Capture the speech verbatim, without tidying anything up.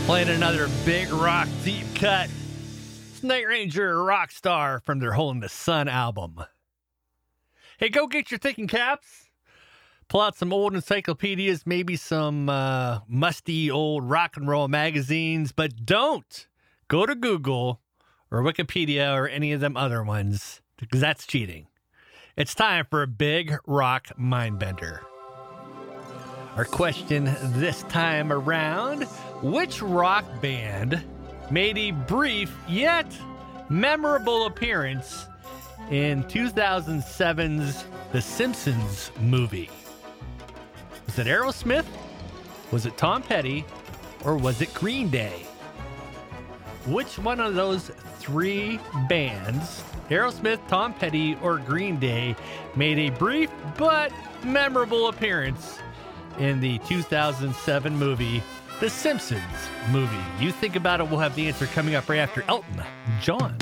Playing another big rock deep cut. It's Night Ranger Rockstar from their Hole in the Sun album. Hey, go get your thinking caps. Pull out some old encyclopedias, maybe some uh, musty old rock and roll magazines, but don't go to Google or Wikipedia or any of them other ones, because that's cheating. It's time for a big rock mind bender. Our question this time around: which rock band made a brief yet memorable appearance in two thousand seven's The Simpsons movie? Was it Aerosmith? Was it Tom Petty? Or was it Green Day? Which one of those three bands, Aerosmith, Tom Petty, or Green Day, made a brief but memorable appearance in the two thousand seven movie, The Simpsons movie? You think about it. We'll have the answer coming up right after Elton John.